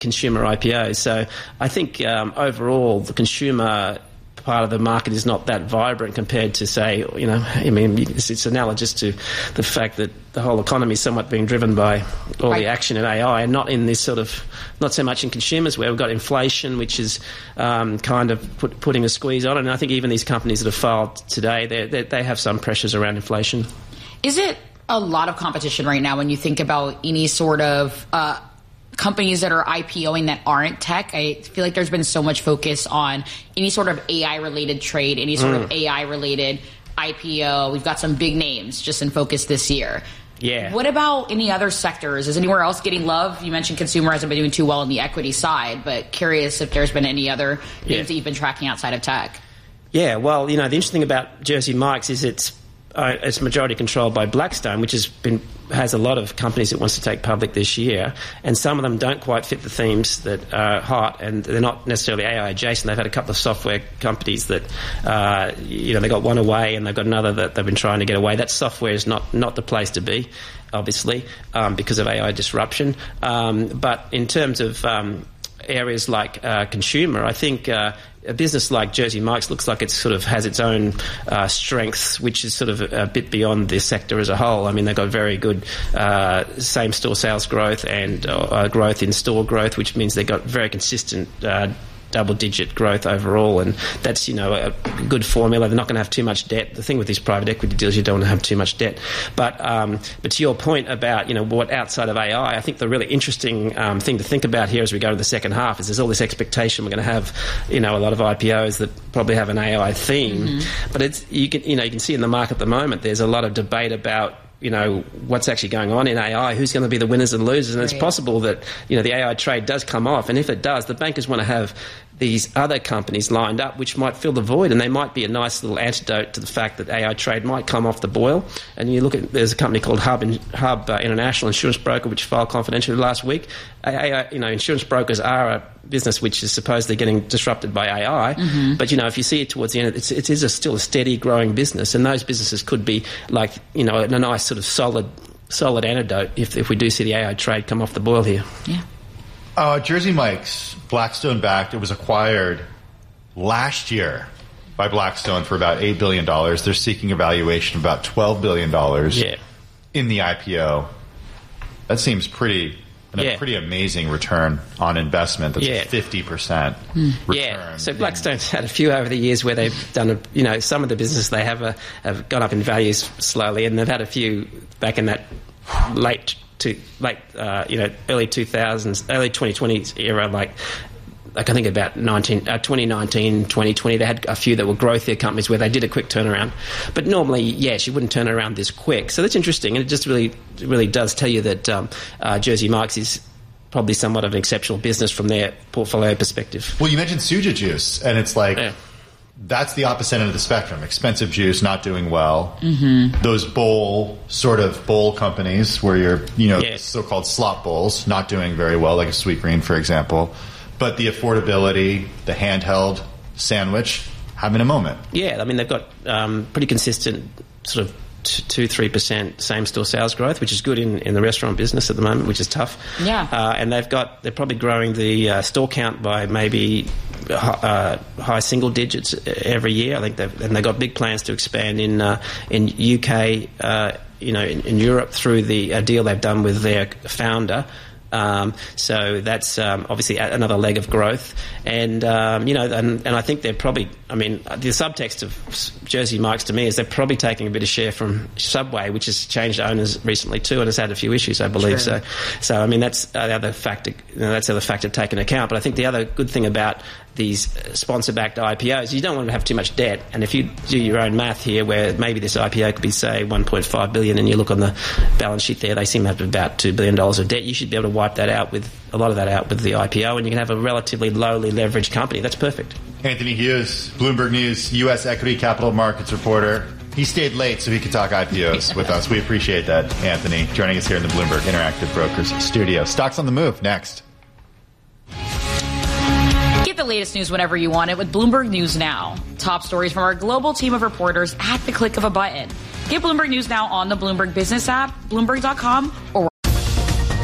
consumer IPOs. So I think overall the consumer part of the market is not that vibrant compared to, say, it's analogous to the fact that the whole economy is somewhat being driven by all the action in AI, and not in this not so much in consumers, where we've got inflation, which is kind of putting a squeeze on it. And I think even these companies that have filed today, they have some pressures around inflation. Is it a lot of competition right now when you think about any sort of companies that are IPOing that aren't tech? I feel like there's been so much focus on any sort of AI-related trade, any sort of AI-related IPO. We've got some big names just in focus this year. Yeah. What about any other sectors? Is anywhere else getting love? You mentioned consumer hasn't been doing too well on the equity side, but curious if there's been any other names that you've been tracking outside of tech. Yeah, well, the interesting thing about Jersey Mike's is it's majority controlled by Blackstone, which has a lot of companies it wants to take public this year, and some of them don't quite fit the themes that are hot, and they're not necessarily AI adjacent. They've had a couple of software companies that, they got one away, and they've got another that they've been trying to get away. That software is not the place to be, obviously, because of AI disruption. But in terms of areas like consumer, I think a business like Jersey Mike's looks like it sort of has its own strengths, which is sort of a bit beyond the sector as a whole. I mean, they've got very good same-store sales growth and growth in store growth, which means they've got very consistent double-digit growth overall, and that's, a good formula. They're not going to have too much debt. The thing with these private equity deals, you don't want to have too much debt. But to your point about, what outside of AI, I think the really interesting thing to think about here as we go to the second half is there's all this expectation we're going to have, a lot of IPOs that probably have an AI theme. Mm-hmm. But you can see in the market at the moment, there's a lot of debate about what's actually going on in AI, who's going to be the winners and losers. And it's possible that, the AI trade does come off. And if it does, the bankers want to have these other companies lined up which might fill the void, and they might be a nice little antidote to the fact that AI trade might come off the boil. And you look at, there's a company called Hub International Insurance Broker, which filed confidentially last week. Insurance brokers are a business which is supposedly getting disrupted by AI. Mm-hmm. But, if you see it towards the end, it is still a steady growing business. And those businesses could be like, a nice sort of solid antidote if we do see the AI trade come off the boil here. Yeah. Jersey Mike's, Blackstone backed. It was acquired last year by Blackstone for about $8 billion. They're seeking a valuation of about $12 billion in the IPO. That seems pretty amazing return on investment. That's 50% return. Yeah. So Blackstone's had a few over the years where they've done some of the business they have gone up in values slowly, and they've had a few back in that early 2000s, early 2020s era, like I think about 2019, 2020, they had a few that were growthier companies where they did a quick turnaround. But normally, you wouldn't turn around this quick. So that's interesting, and it just really does tell you that Jersey Mike's is probably somewhat of an exceptional business from their portfolio perspective. Well, you mentioned Suja Juice, and it's like that's the opposite end of the spectrum. Expensive juice, not doing well. Mm-hmm. Those bowl companies where you're, so-called slop bowls, not doing very well, like a Sweetgreen, for example. But the affordability, the handheld sandwich, having a moment. Yeah, I mean, they've got pretty consistent sort of 2-3% same-store sales growth, which is good in the restaurant business at the moment, which is tough. Yeah. And they're probably growing the store count by maybe high single digits every year. I think they've got big plans to expand in UK, in Europe through the deal they've done with their founder. So that's obviously another leg of growth, and and I think they're probably. I mean, the subtext of Jersey Mike's to me is they're probably taking a bit of share from Subway, which has changed owners recently too, and has had a few issues, I believe. Sure. So I mean, that's the other factor. That's the other factor to take into account. But I think the other good thing about these sponsor-backed IPOs, you don't want to have too much debt. And if you do your own math here, where maybe this IPO could be, say, $1.5 billion, and you look on the balance sheet there, they seem to have about $2 billion of debt. You should be able to wipe that out with a lot of that out with the IPO, and you can have a relatively lowly leveraged company. That's perfect. Anthony Hughes, Bloomberg News, U.S. equity capital markets reporter. He stayed late so he could talk IPOs with us. We appreciate that, Anthony, joining us here in the Bloomberg Interactive Brokers studio. Stocks on the move next. Get the latest news whenever you want it with Bloomberg News Now. Top stories from our global team of reporters at the click of a button. Get Bloomberg News Now on the Bloomberg Business app, Bloomberg.com, or